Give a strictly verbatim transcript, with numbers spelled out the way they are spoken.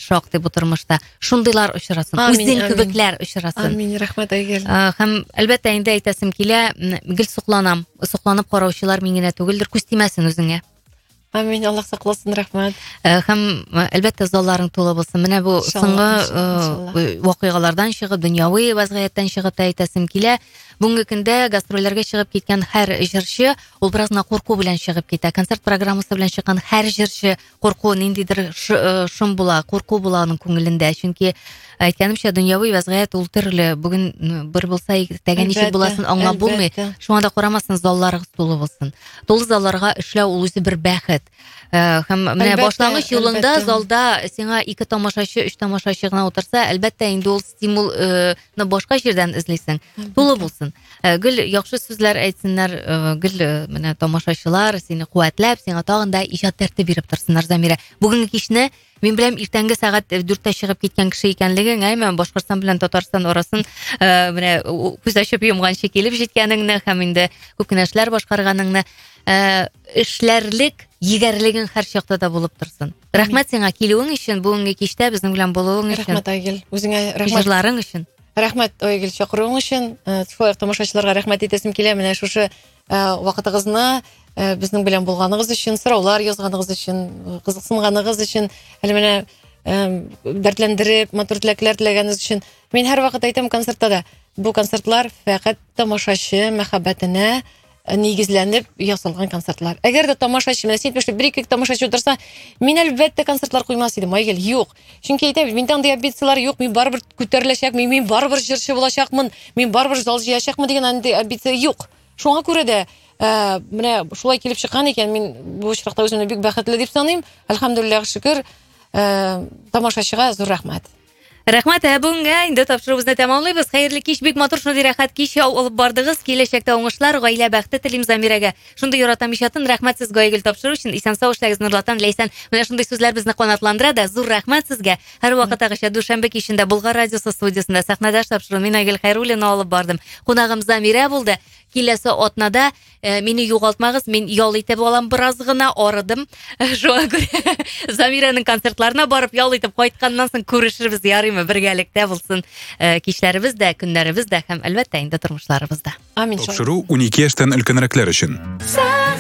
шактый бу тормышта. Шундыйлар очрасын, үзен кебекләр очрасын. Амин, рәхмәт Айгөл. Һәм әлбәттә инде әйтәсем килә, гел сукланам. Сукланып караучылар мин генә түгелдер, күз тимәсен үзеңә. Амин, Аллах сакласын, рәхмәт. Һәм әлбәттә залларың тулы булсын. Менә бу соңгы вакыйгалардан чыгып, дөньяви вазгыятьтән чыгып та әйтәсем килә. Бүгенге көндә гастрольләргә чыгып киткән һәр җырчы ул беразна курку белән чыгып китә. Концерт программасы белән чыккан һәр җырчы курку ниндидер шом була, курку була аның күңелендә. Чөнки әйткәнемчә, дөньяви вазгыять ул төрле. Бүген бер булса, тәгән ничек буласын аңлап булмый. Шуңа да карамасын, залларыгыз тулы булсын. Тулы залларга эшләү ул үзе бер бәхет. Һәм менә башлангыч юлында залда сиңа ике тамашачы, өч тамашачы гына утырса, әлбәттә инде ул стимулны башка җирдән эзлисең. Тулы булсын. Гел яхшы сүзләр әйтсеннәр, гел менә тамашачылар сине куәтләп, сиңа тагын да иҗат тәртип биреп торсыннар, Замира. Бүгенге кичне мин беләм иртәнге сәгать дүрттә чыгып киткән кеше икәнлеген, әйме Башкортстан белән Татарстан арасын менә күз ачып йомганчы килеп җиткәнеңне һәм инде күп кенә эшләр башкарганыңны, эшләрлек, егәрлегең һәр чакта да булып торсын. Рәхмәт сиңа килүең өчен, бүгенге кичтә безнең белән булуың өчен. Рәхмәт Айгөл. Үзеңә рәхмәт. Җырларың өчен. Рәхмәт Айгөл чакыруың өчен. Шулай тамашачыларга рәхмәт итәсем килә. Менә шушы вакытыгызны безнең белән булганыгыз өчен, сораулар язганыгыз өчен, кызыксынганыгыз өчен, әле менә дәртләндереп, матур теләкләр теләгәнегез өчен. Мин һәр вакыт әйтәм концертта да, бу концертлар фәкать тамашачы мәхәббәтенә нигезләнеп ясалган концертлар. Әгәр дә тамашачы, менә син бер ике тамашачы утырса, мин әлбәттә концертлар куймас идем, Айгөл, юк. Чөнки әйтәм, миндә андый амбициялар юк, мин барыбер күтәреләчәк, мин мин барыбер җырчы булачакмын, мин барыбер зал җыячакмын дигән андый амбиция юк. Шуңа күрә дә менә шулай килеп чыккан икән, мин бу очракта үземне бик бәхетле дип саныйм. Әлхәмдүлилләһ, шөкер, тамашачыга зур рәхмәт. Рәхмәт, бүгенгә инде тапшыруыбызны тәмамлыйбыз. Хәерле кич, бик матур, шундый рәхәт кич алып бардыгыз. Киләчәктә уңышлар, гаилә бәхете телим Замирәгә. Шундый яратам ишатын, рәхмәт сезгә Айгөл тапшыру өчен. Исән-сау эшләгез, Нурлатан, Ләйсән. Менә шундый сүзләр безне канатландыра да, зур рәхмәт сезгә. Һәр вакытагыча дүшәмбе кичендә Болгар радиосы студиясында сәхнәдә тапшыру мин Айгөл Хәйруллина алып бардым. Кунагым Замирә булды. Киләсе атнада мине югалтмагыз, мин ял итеп алам, бераз гына арыдым. Шуңа күрә Замирәнең концертларына барып ял итеп кайтканнан соң күрешербез, ярыймы, бергәлектә булсын кичләребез дә, көннәребез дә һәм әлбәттә инде тормышларыбыз да. Амин. Тапшыру унике яшьтән өлкәнрәкләр өчен.